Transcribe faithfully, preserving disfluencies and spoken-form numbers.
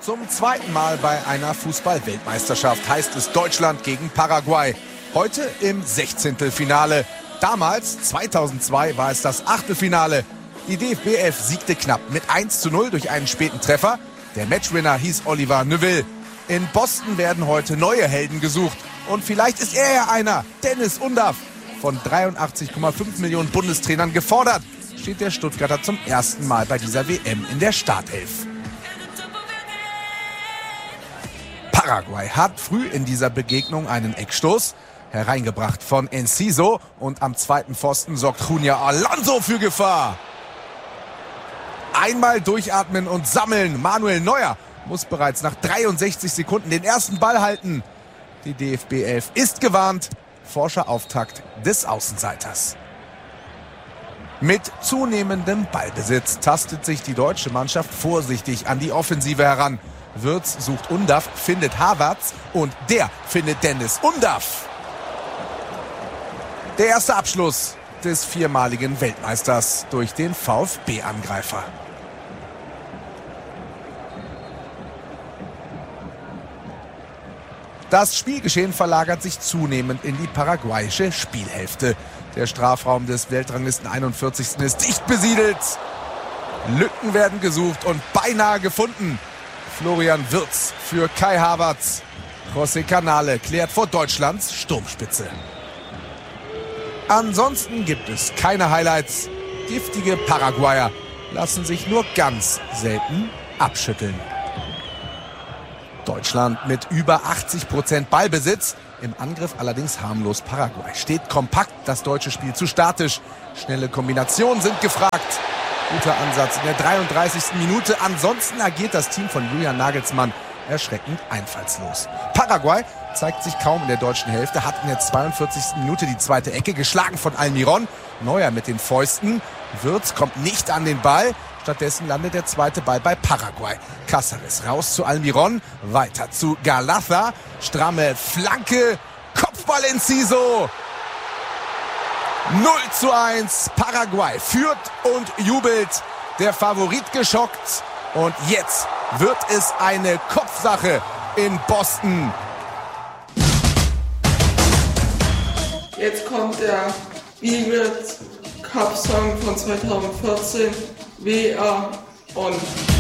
Zum zweiten Mal bei einer Fußball-Weltmeisterschaft heißt es Deutschland gegen Paraguay. Heute im Sechzehntelfinale. Damals, zweitausendzwei, war es das Achtelfinale. Die D F B elf siegte knapp mit eins zu null durch einen späten Treffer. Der Matchwinner hieß Oliver Neuville. In Boston werden heute neue Helden gesucht. Und vielleicht ist er ja einer, Dennis Undaff. Von dreiundachtzig Komma fünf Millionen Bundestrainern gefordert, steht der Stuttgarter zum ersten Mal bei dieser W M in der Startelf. Paraguay hat früh in dieser Begegnung einen Eckstoß, hereingebracht von Enciso, und am zweiten Pfosten sorgt Junior Alonso für Gefahr. Einmal durchatmen und sammeln. Manuel Neuer muss bereits nach dreiundsechzig Sekunden den ersten Ball halten. Die D F B elf ist gewarnt. Forscherauftakt des Außenseiters. Mit zunehmendem Ballbesitz tastet sich die deutsche Mannschaft vorsichtig an die Offensive heran. Wirtz sucht Undaff, findet Havertz und der findet Dennis Undaff. Der erste Abschluss des viermaligen Weltmeisters durch den VfB-Angreifer. Das Spielgeschehen verlagert sich zunehmend in die paraguayische Spielhälfte. Der Strafraum des Weltranglisten einundvierzigsten ist dicht besiedelt. Lücken werden gesucht und beinahe gefunden. Florian Wirtz für Kai Havertz. José Canale klärt vor Deutschlands Sturmspitze. Ansonsten gibt es keine Highlights. Giftige Paraguayer lassen sich nur ganz selten abschütteln. Deutschland mit über achtzig Prozent Ballbesitz. Im Angriff allerdings harmlos. Paraguay steht kompakt, das deutsche Spiel zu statisch. Schnelle Kombinationen sind gefragt. Guter Ansatz in der dreiunddreißigsten Minute. Ansonsten agiert das Team von Julian Nagelsmann erschreckend einfallslos. Paraguay zeigt sich kaum in der deutschen Hälfte, hat in der zweiundvierzigsten Minute die zweite Ecke geschlagen von Almiron. Neuer mit den Fäusten. Wirtz kommt nicht an den Ball. Stattdessen landet der zweite Ball bei Paraguay. Cáceres raus zu Almiron, weiter zu Galarza. Stramme Flanke, Kopfball Enciso. null zu eins, Paraguay führt und jubelt. Der Favorit geschockt. Und jetzt wird es eine Kopfsache in Boston. Jetzt kommt der Emirates Cup Song von zweitausendvierzehn. We are on.